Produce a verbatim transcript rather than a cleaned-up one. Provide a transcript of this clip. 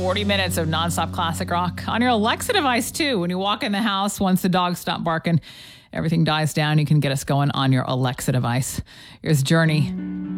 forty minutes of nonstop classic rock on your Alexa device, too. When you walk in the house, once the dogs stop barking, everything dies down. You can get us going on your Alexa device. Here's Journey.